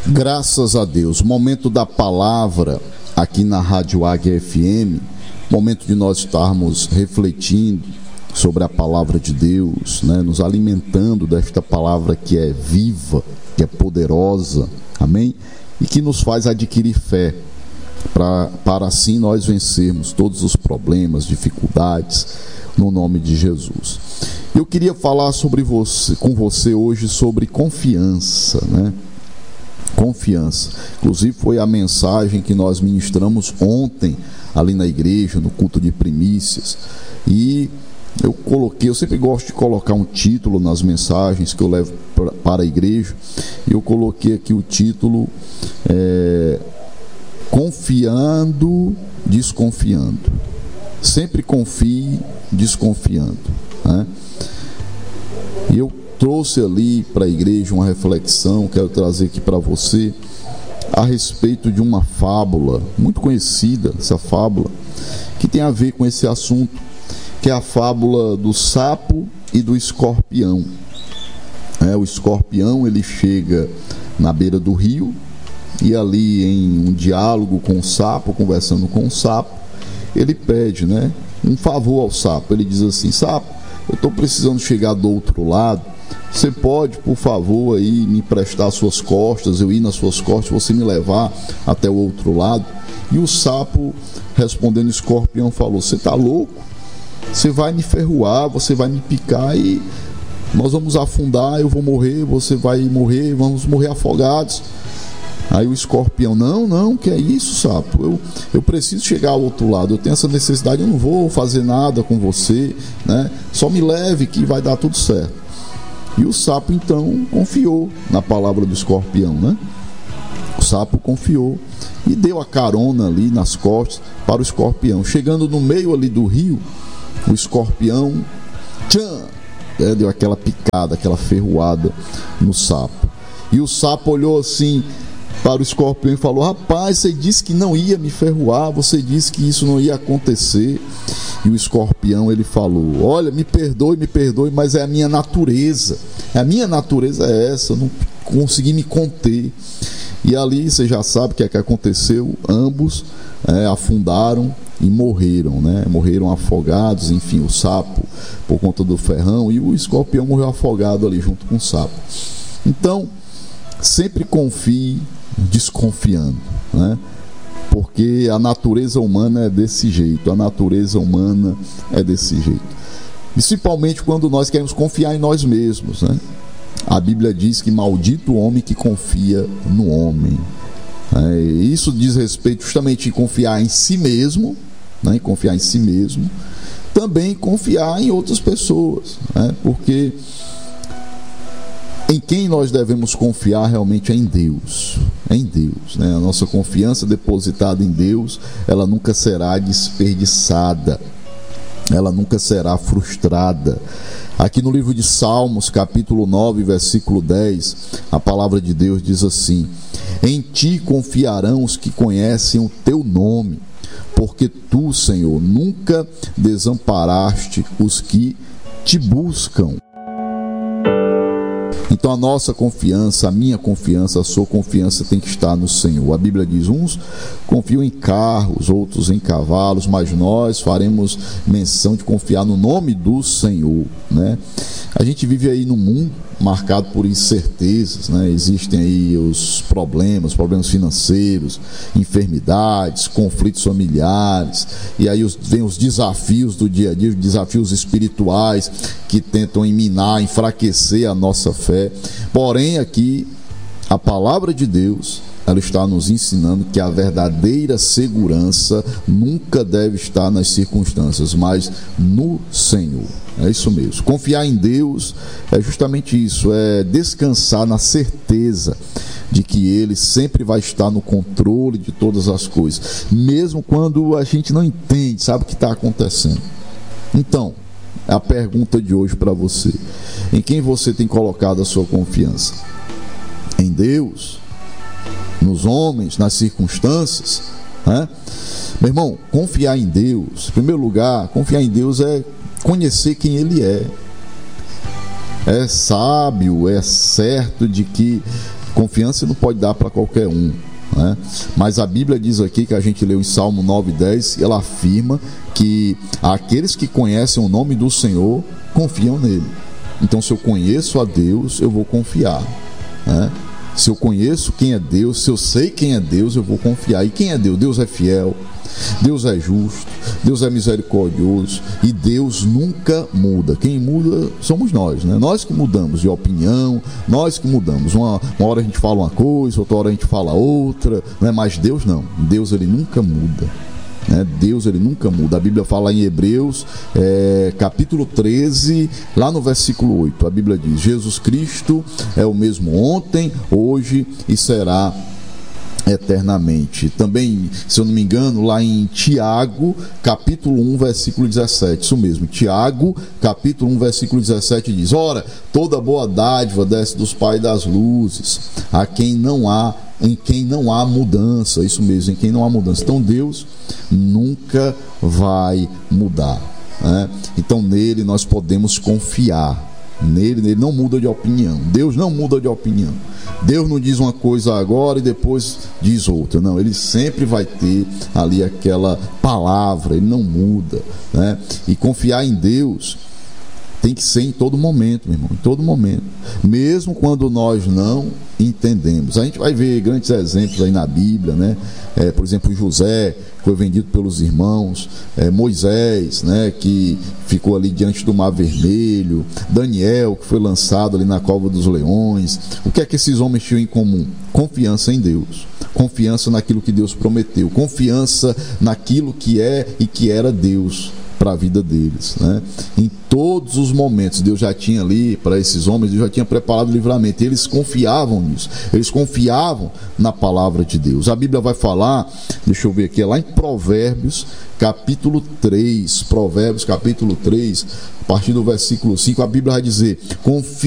Graças a Deus, momento da palavra aqui na Rádio Águia FM, momento de nós estarmos refletindo sobre a palavra de Deus, né? Nos alimentando desta palavra que é viva, que é poderosa, amém? E que nos faz adquirir fé, para assim nós vencermos todos os problemas, dificuldades, no nome de Jesus. Eu queria falar com você hoje sobre confiança, né? Confiança. Inclusive foi a mensagem que nós ministramos ontem ali na igreja, no culto de primícias. E eu sempre gosto de colocar um título nas mensagens que eu levo para a igreja. E eu coloquei aqui o título Confiando, Desconfiando. Sempre confie desconfiando, né? E eu trouxe ali para a igreja uma reflexão, quero trazer aqui para você, a respeito de uma fábula muito conhecida, essa fábula, que tem a ver com esse assunto, que é a fábula do sapo e do escorpião. O escorpião, ele chega na beira do rio, e ali em um diálogo com o sapo, conversando com o sapo, ele pede, né, um favor ao sapo. Ele diz assim: sapo, eu estou precisando chegar do outro lado, você pode, por favor, aí me emprestar suas costas, eu ir nas suas costas, você me levar até o outro lado? E o sapo, respondendo o escorpião, falou: você está louco? Você vai me ferroar, você vai me picar e nós vamos afundar, eu vou morrer, você vai morrer, vamos morrer afogados. Aí o escorpião: não, que é isso, sapo? Eu preciso chegar ao outro lado, eu tenho essa necessidade, eu não vou fazer nada com você, né? Só me leve que vai dar tudo certo. E o sapo então confiou na palavra do escorpião, né? O sapo confiou e deu a carona ali nas costas para o escorpião. Chegando no meio ali do rio, o escorpião deu aquela picada, aquela ferroada no sapo. E o sapo olhou assim para o escorpião e falou: rapaz, você disse que não ia me ferroar, você disse que isso não ia acontecer. E o escorpião, ele falou: olha, me perdoe, mas é a minha natureza, é essa, eu não consegui me conter. E ali você já sabe o que é que aconteceu, ambos afundaram e morreram, né? Morreram afogados, enfim, o sapo por conta do ferrão e o escorpião morreu afogado ali junto com o sapo. Então, sempre confie desconfiando, né? Porque a natureza humana é desse jeito, principalmente quando nós queremos confiar em nós mesmos, né? A Bíblia diz que maldito o homem que confia no homem. Isso diz respeito justamente em confiar em si mesmo, né? Também confiar em outras pessoas, né? Porque em quem nós devemos confiar realmente é em Deus, né? A nossa confiança depositada em Deus, ela nunca será desperdiçada, ela nunca será frustrada. Aqui no livro de Salmos, capítulo 9, versículo 10, a palavra de Deus diz assim: em ti confiarão os que conhecem o teu nome, porque tu, Senhor, nunca desamparaste os que te buscam. Então a nossa confiança, a minha confiança, a sua confiança tem que estar no Senhor. A Bíblia diz: uns confiam em carros, outros em cavalos, mas nós faremos menção de confiar no nome do Senhor, né? A gente vive aí num mundo marcado por incertezas, né? Existem aí os problemas financeiros, enfermidades, conflitos familiares, e aí vem os desafios do dia a dia, desafios espirituais que tentam minar, enfraquecer a nossa fé. Porém, aqui a palavra de Deus, ela está nos ensinando que a verdadeira segurança nunca deve estar nas circunstâncias, mas no Senhor. É isso mesmo. Confiar em Deus é justamente isso, é descansar na certeza de que Ele sempre vai estar no controle de todas as coisas, mesmo quando a gente não entende, sabe o que está acontecendo. Então, a pergunta de hoje para você: em quem você tem colocado a sua confiança? Em Deus? Nos homens? Nas circunstâncias? Meu irmão, confiar em Deus, em primeiro lugar, confiar em Deus é conhecer quem Ele é sábio, é certo de que Confiança não pode dar para qualquer um, né? Mas a Bíblia diz aqui, que a gente leu em Salmo 9:10, ela afirma que aqueles que conhecem o nome do Senhor confiam nele. Então, se eu conheço a Deus, eu vou confiar, né? Se eu conheço quem é Deus, se eu sei quem é Deus, eu vou confiar. E quem é Deus? Deus é fiel, Deus é justo, Deus é misericordioso e Deus nunca muda. Quem muda somos nós, né? Nós que mudamos de opinião, nós que mudamos. Uma hora a gente fala uma coisa, outra hora a gente fala outra, né? Mas Deus não. Deus, ele nunca muda, né? Deus, ele nunca muda. A Bíblia fala em Hebreus capítulo 13, lá no versículo 8, a Bíblia diz: Jesus Cristo é o mesmo ontem, hoje e será eternamente. Também, se eu não me engano, lá em Tiago, capítulo 1, versículo 17, isso mesmo, Tiago, capítulo 1, versículo 17 diz: ora, toda boa dádiva desce dos pais das luzes, em quem não há mudança. Isso mesmo, em quem não há mudança. Então Deus nunca vai mudar, né? Então nele nós podemos confiar. Nele não muda de opinião. Deus não muda de opinião. Deus não diz uma coisa agora e depois diz outra. Não, ele sempre vai ter ali aquela palavra, ele não muda, né? E confiar em Deus tem que ser em todo momento, meu irmão, em todo momento, mesmo quando nós não entendemos. A gente vai ver grandes exemplos aí na Bíblia, né? Por exemplo, José, que foi vendido pelos irmãos, Moisés, né, que ficou ali diante do Mar Vermelho, Daniel, que foi lançado ali na cova dos leões. O que é que esses homens tinham em comum? Confiança em Deus, confiança naquilo que Deus prometeu, confiança naquilo que é e que era Deus para a vida deles, né? Em todos os momentos Deus já tinha ali para esses homens, Deus já tinha preparado o livramento. Eles confiavam nisso, eles confiavam na palavra de Deus. A Bíblia vai falar, deixa eu ver aqui, é lá em Provérbios capítulo 3, Provérbios capítulo 3, a partir do versículo 5, a Bíblia vai dizer: confia